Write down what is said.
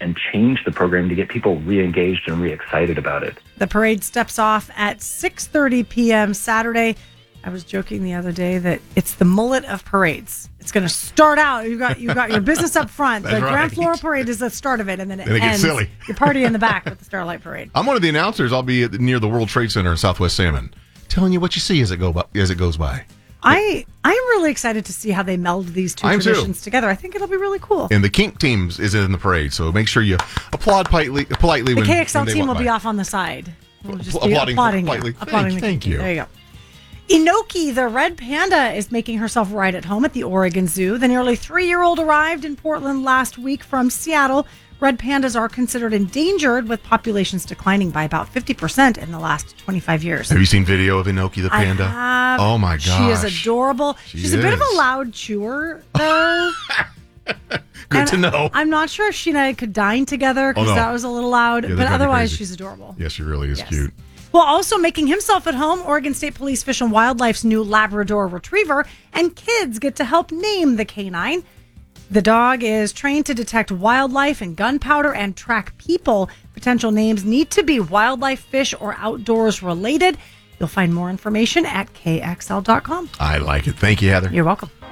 and change the program to get people re-engaged and re-excited about it. The parade steps off at 6:30 p.m. Saturday. I was joking the other day that it's the mullet of parades. It's going to start out. You got your business up front. The Grand Floral Parade is the start of it, and then it ends. Silly. You party in the back with the Starlight Parade. I'm one of the announcers. I'll be near the World Trade Center in Southwest Salmon, telling you what you see as it goes by. I'm really excited to see how they meld these two traditions together. I think it'll be really cool. And the Kink teams is in the parade, so make sure you applaud politely the when KXL when team will by. be off on the side. We'll just Applauding be applauding politely. you. Applauding Thank you. There you go. Inoki, the red panda, is making herself right at home at the Oregon Zoo. The nearly 3-year-old arrived in Portland last week from Seattle. Red pandas are considered endangered, with populations declining by about 50% in the last 25 years. Have you seen video of Inoki the panda? I have. Oh my gosh. She is adorable. She's a bit of a loud chewer, though. Good to know. I'm not sure if she and I could dine together because that was a little loud, but otherwise she's adorable. Yes, she really is cute. Well, also making himself at home, Oregon State Police Fish and Wildlife's new Labrador Retriever, and kids get to help name the canine. The dog is trained to detect wildlife and gunpowder and track people. Potential names need to be wildlife, fish, or outdoors related. You'll find more information at kxl.com. I like it. Thank you, Heather. You're welcome.